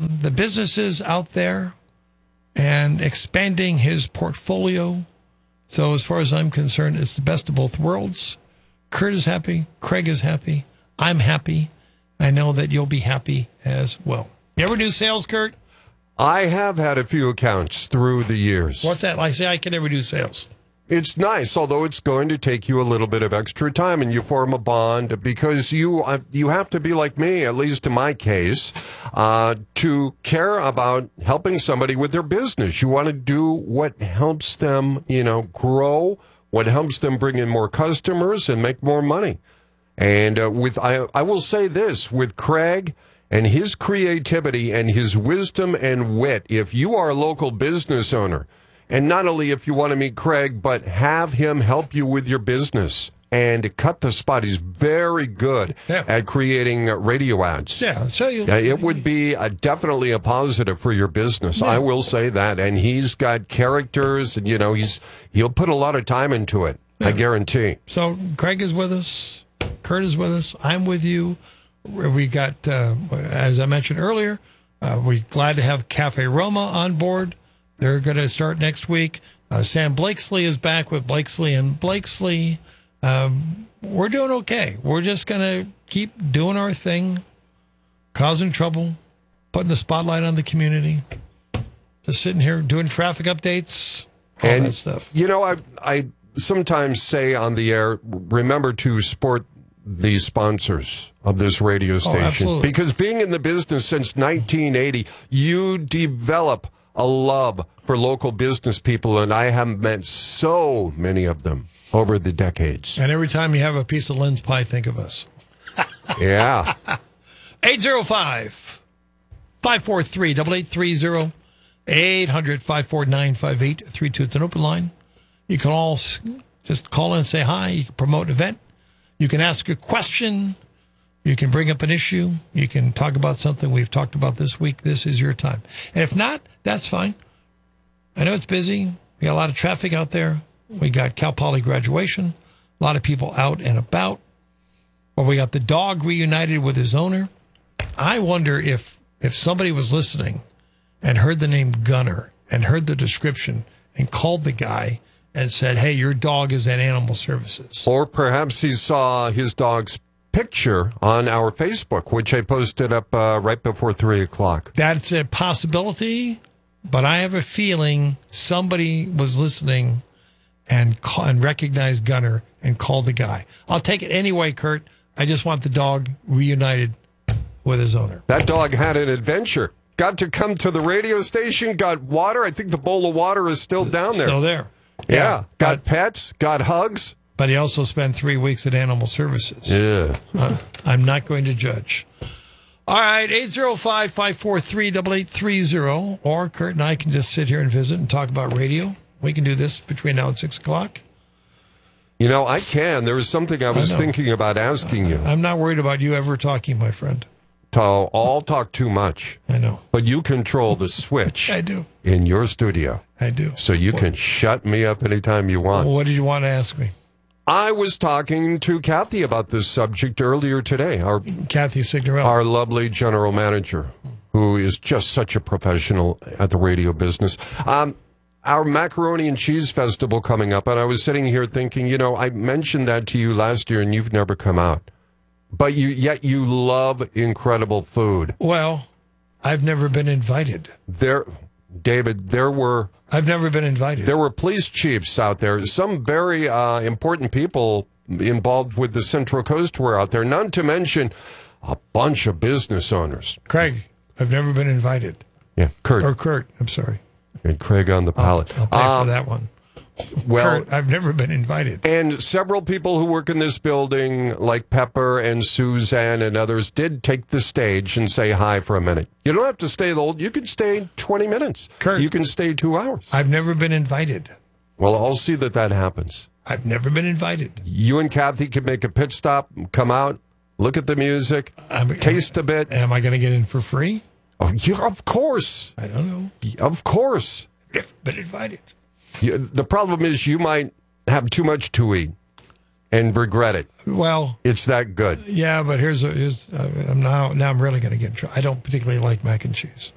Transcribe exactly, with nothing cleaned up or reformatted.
um, the businesses out there and expanding his portfolio. So as far as I'm concerned, it's the best of both worlds. Kurt is happy. Craig is happy. I'm happy. I know that you'll be happy as well. You ever do sales, Kurt? I have had a few accounts through the years. What's that? Like, say I can never do sales. It's nice, although it's going to take you a little bit of extra time, and you form a bond because you uh, you have to be like me, at least in my case, uh, to care about helping somebody with their business. You want to do what helps them, you know, grow, what helps them bring in more customers and make more money. And uh, with I, I will say this, with Craig and his creativity and his wisdom and wit, if you are a local business owner, and not only if you want to meet Craig, but have him help you with your business and cut the spot. He's very good yeah. at creating radio ads. Yeah, so you, uh, it would be a, definitely a positive for your business. Yeah. I will say that. And he's got characters, and you know, he's he'll put a lot of time into it. Yeah. I guarantee. So Craig is with us. Kurt is with us. I'm with you. We got, uh, as I mentioned earlier, uh, we're glad to have Cafe Roma on board. They're going to start next week. Uh, Sam Blakesley is back with Blakesley and Blakesley. Um, we're doing okay. We're just going to keep doing our thing, causing trouble, putting the spotlight on the community, just sitting here doing traffic updates, all and, that stuff. You know, I, I sometimes say on the air, remember to support the sponsors of this radio station. Oh, because being in the business since nineteen eighty, you develop a love for local business people, and I have met so many of them over the decades. And every time you have a piece of Lynn's pie, think of us. Yeah. eight zero five, five four three, eight eight three zero, eight hundred, five four nine, five eight three two. It's an open line. You can all just call in and say hi. You can promote an event. You can ask a question. You can bring up an issue. You can talk about something we've talked about this week. This is your time. And if not, that's fine. I know it's busy. We got a lot of traffic out there. We got Cal Poly graduation. A lot of people out and about. Well, we got the dog reunited with his owner. I wonder if if somebody was listening and heard the name Gunner and heard the description and called the guy and said, hey, your dog is at Animal Services. Or perhaps he saw his dog's picture on our Facebook, which I posted up uh, right before three o'clock. That's a possibility, but I have a feeling somebody was listening and call, and recognized Gunner and called the guy. I'll take it anyway, Kurt. I just want the dog reunited with his owner. That dog had an adventure. Got to come to the radio station, got water. I think the bowl of water is still down there. Still there. Yeah. yeah. Got pets, got hugs. But he also spent three weeks at Animal Services. Yeah. Uh, I'm not going to judge. All right, eight zero five, five four three, eight eight three zero. Or Kurt and I can just sit here and visit and talk about radio. We can do this between now and six o'clock. You know, I can. There was something I was I thinking about asking you. I'm not worried about you ever talking, my friend. I'll all talk too much. I know. But you control the switch. I do. In your studio. I do. So you what? can shut me up anytime you want. Well, what did you want to ask me? I was talking to Kathy about this subject earlier today. Our Kathy Signorelli. Our lovely general manager, who is just such a professional at the radio business. Um, our macaroni and cheese festival coming up, and I was sitting here thinking, you know, I mentioned that to you last year, and you've never come out. But you yet you love incredible food. Well, I've never been invited. There, David, there were... I've never been invited. There were police chiefs out there. Some very uh, important people involved with the Central Coast were out there, not to mention a bunch of business owners. Craig, I've never been invited. Yeah, Kurt. Or Kurt, I'm sorry. And Craig on the pallet. I'll, I'll pay um, for that one. Well, Kurt, I've never been invited. And several people who work in this building, like Pepper and Suzanne and others, did take the stage and say hi for a minute. You don't have to stay the whole. You can stay twenty minutes. Kurt, you can stay two hours. I've never been invited. Well, I'll see that that happens. I've never been invited. You and Kathy can make a pit stop, come out, look at the music, I'm, taste a bit. Am I going to get in for free? Oh, yeah, of course. I don't know. Of course. I've never been invited. You, the problem is you might have too much to eat and regret it. Well, it's that good. Yeah, but here's, a, here's uh, I'm now now I'm really going to get in trouble. I don't particularly like mac and cheese.